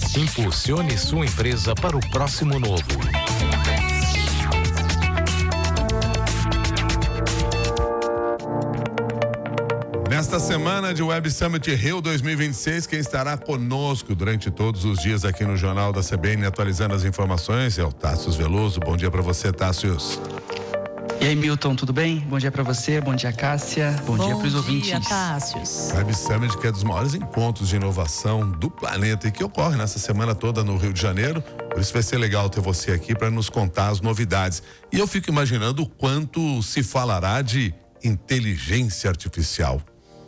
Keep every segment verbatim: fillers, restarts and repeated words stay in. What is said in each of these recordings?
Impulsione sua empresa para o próximo novo. Nesta semana de Web Summit Rio dois mil e vinte e seis, quem estará conosco durante todos os dias aqui no Jornal da C B N, atualizando as informações, é o Tássius Veloso. Bom dia para você, Tássius. E aí, Milton, tudo bem? Bom dia para você, bom dia, Cássia, bom, bom dia para os ouvintes. Bom dia, Tássius. Web Summit, que é dos maiores encontros de inovação do planeta e que ocorre nessa semana toda no Rio de Janeiro. Por isso vai ser legal ter você aqui para nos contar as novidades. E eu fico imaginando o quanto se falará de inteligência artificial.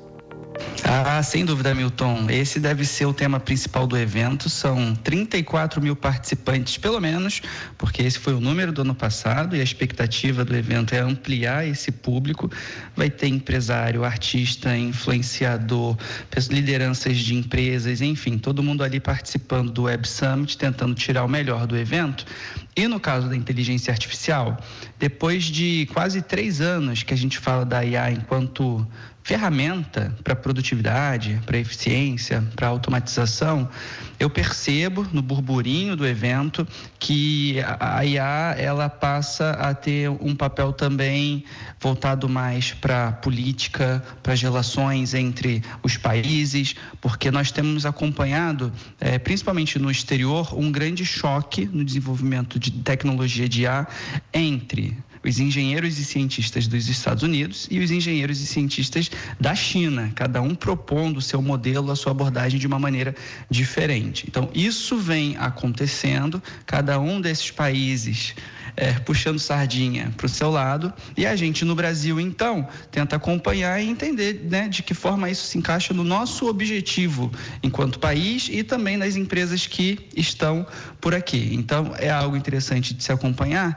Ah, sem dúvida, Milton. Esse deve ser o tema principal do evento. São trinta e quatro mil participantes, pelo menos, porque esse foi o número do ano passado e a expectativa do evento é ampliar esse público. Vai ter empresário, artista, influenciador, lideranças de empresas, enfim, todo mundo ali participando do Web Summit, tentando tirar o melhor do evento. E no caso da inteligência artificial, depois de quase três anos que a gente fala da I A enquanto ferramenta para produtividade, para eficiência, para automatização, eu percebo no burburinho do evento que a I A ela passa a ter um papel também voltado mais para política, para as relações entre os países, porque nós temos acompanhado, é, principalmente no exterior, um grande choque no desenvolvimento de tecnologia de I A entre os engenheiros e cientistas dos Estados Unidos e os engenheiros e cientistas da China, cada um propondo o seu modelo, a sua abordagem de uma maneira diferente. Então, isso vem acontecendo, cada um desses países é, puxando sardinha para o seu lado, e a gente no Brasil, então, tenta acompanhar e entender, né, de que forma isso se encaixa no nosso objetivo enquanto país e também nas empresas que estão por aqui. Então, é algo interessante de se acompanhar.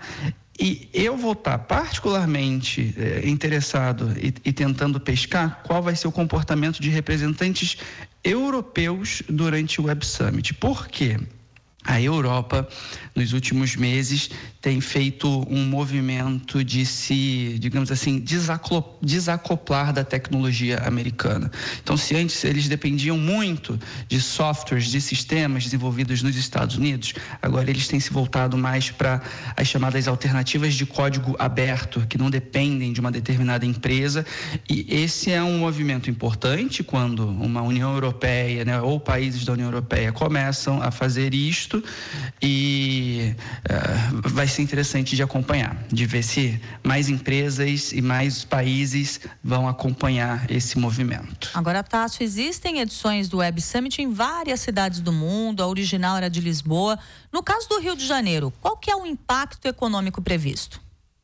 E eu vou estar particularmente eh, interessado e, e tentando pescar qual vai ser o comportamento de representantes europeus durante o Web Summit. Por quê? A Europa, nos últimos meses, tem feito um movimento de se, digamos assim, desacoplar da tecnologia americana. Então, se antes eles dependiam muito de softwares, de sistemas desenvolvidos nos Estados Unidos, agora eles têm se voltado mais para as chamadas alternativas de código aberto, que não dependem de uma determinada empresa. E esse é um movimento importante quando uma União Europeia, né, ou países da União Europeia começam a fazer isto. E uh, vai ser interessante de acompanhar, de ver se mais empresas e mais países vão acompanhar esse movimento. Agora, Tássio, existem edições do Web Summit em várias cidades do mundo, a original era de Lisboa. No caso do Rio de Janeiro, qual que é o impacto econômico previsto?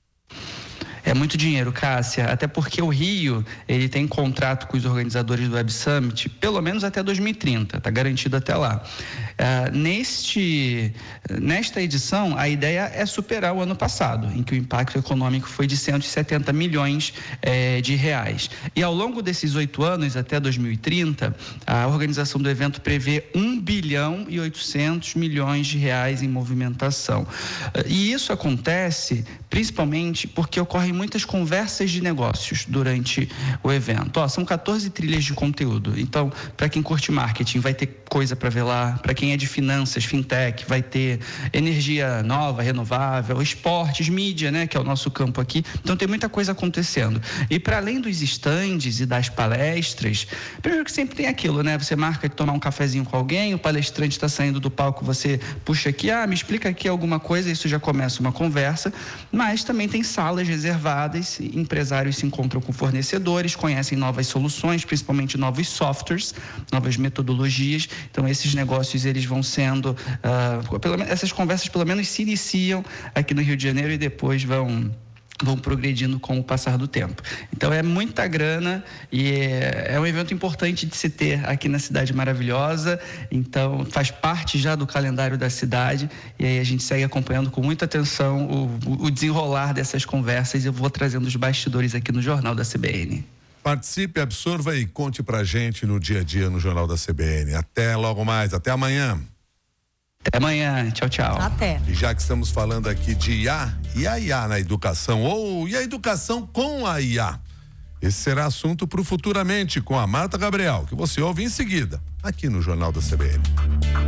É muito dinheiro, Cássia, até porque o Rio, ele tem contrato com os organizadores do Web Summit, pelo menos até dois mil e trinta, está garantido até lá. Uh, neste, nesta edição, a ideia é superar o ano passado, em que o impacto econômico foi de cento e setenta milhões eh, de reais. E ao longo desses oito anos, até dois mil e trinta, a organização do evento prevê um bilhão e oitocentos milhões de reais em movimentação. Uh, e isso acontece principalmente porque ocorrem muitas conversas de negócios durante o evento. Ó, são quatorze trilhas de conteúdo. Então, para quem curte marketing, vai ter coisa para ver lá. Para quem é de finanças, fintech, vai ter energia nova, renovável, esportes, mídia, né, que é o nosso campo aqui. Então, tem muita coisa acontecendo. E para além dos estandes e das palestras, primeiro que sempre tem aquilo, né? Você marca de tomar um cafezinho com alguém, o palestrante está saindo do palco, você puxa aqui, ah, me explica aqui alguma coisa, isso já começa uma conversa. Mas também tem salas reservadas, empresários se encontram com fornecedores, conhecem novas soluções, principalmente novos softwares, novas metodologias. Então, esses negócios, eles vão sendo, uh, pelo, essas conversas pelo menos se iniciam aqui no Rio de Janeiro e depois vão... vão progredindo com o passar do tempo. Então, é muita grana e é, é um evento importante de se ter aqui na cidade maravilhosa. Então, faz parte já do calendário da cidade e aí a gente segue acompanhando com muita atenção o, o desenrolar dessas conversas e eu vou trazendo os bastidores aqui no Jornal da C B N. Participe, absorva e conte pra gente no dia a dia no Jornal da C B N. Até logo mais, até amanhã. Até amanhã, tchau, tchau. Até. E já que estamos falando aqui de I A, e a I A na educação, ou e a educação com a I A? Esse será assunto para o Futuramente com a Marta Gabriel, que você ouve em seguida, aqui no Jornal da C B N.